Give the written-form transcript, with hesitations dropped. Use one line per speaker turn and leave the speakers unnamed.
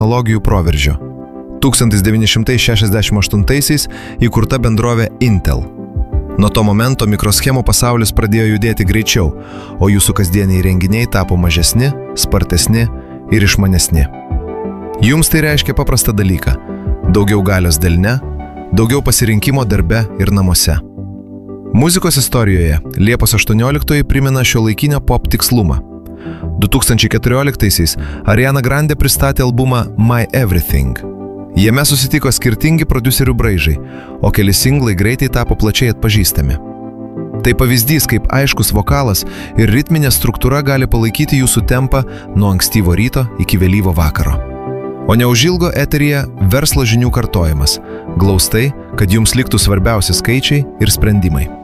technologijų proveržio. 1968-aisiais įkurta bendrovė Intel. Nuo to momento mikroschemų pasaulis pradėjo judėti greičiau, o jūsų kasdieniai renginiai tapo mažesni, spartesni ir išmanesni. Jums tai reiškia paprastą dalyką – daugiau galios delne, daugiau pasirinkimo darbe ir namuose. Muzikos istorijoje Liepos 18 primena šiuolaikinio pop tikslumą. 2014-aisiais Ariana Grande pristatė albumą My Everything. Jame susitiko skirtingi prodiuserių braižai, o keli singlai greitai tapo plačiai atpažįstami. Tai pavyzdys, kaip aiškus vokalas ir ritminė struktūra gali palaikyti jūsų tempą nuo ankstyvo ryto iki vėlyvo vakaro. O neužilgo eteryje verslo žinių kartojimas, glaustai, kad jums liktų svarbiausi skaičiai ir sprendimai.